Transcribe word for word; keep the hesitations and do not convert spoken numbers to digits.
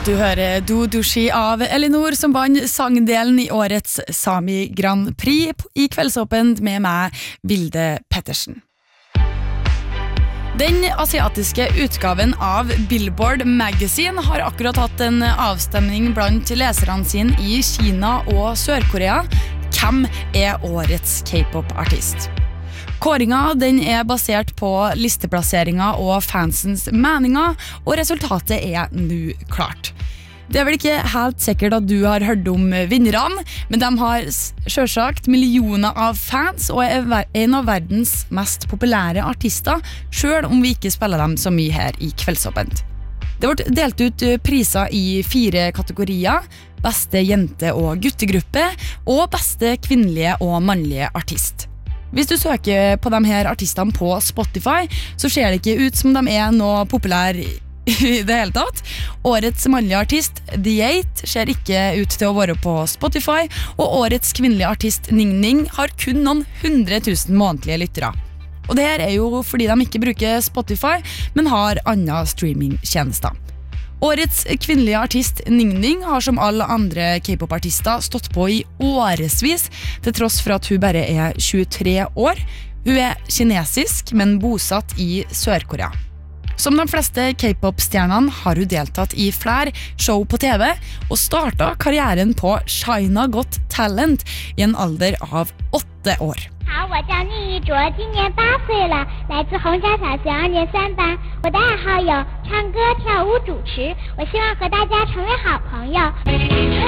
Du hører Do Dushi av Elinor som vann sangdelen i årets Sami Grand Prix i Kveldsåpent med meg, Vilde Pettersen. Den asiatiske utgaven av Billboard Magazine har akkurat hatt en avstemning blant leserne sine i Kina og Sør-Korea. Hvem er årets K-pop-artist? Kåringa den er basert på listeplasseringer og fansens meninger, og resultatet er nå klart. Det er vel ikke helt sikkert at du har hørt om vinnerne, men de har selvsagt millioner av fans og er en av verdens mest populære artister, selv om vi ikke spiller dem så mye her i Kveldsåpent. Det ble delt ut priser i fire kategorier: beste jente- og guttegruppe og beste kvinnelige og mannlige artist. Hvis du søker på de her artistene på Spotify, så ser det ikke ut som de er noe populær i det hele tatt. Årets mannlige artist, The Eight, ser ikke ut til å være på Spotify, og årets kvinnelige artist, Ning Ning, har kun noen hundre tusen månedlige lyttere. Og det her er jo fordi de ikke bruker Spotify, men har andre streamingtjenester. Årets kvinnelige artist Ning Ning har som alle andre K-pop-artister stått på i årevis, til tross for at hun bare er tjuetre år. Hun er kinesisk, men bosatt i Sør-Korea. Som de fleste K-pop-stjernene har hun deltatt i flere show på T V, og startet karrieren på China Got Talent i en alder av åtte år. 好，我叫聂一卓，今年八岁了，来自洪家小学二年三班。我的爱好有唱歌、跳舞、主持，我希望和大家成为好朋友。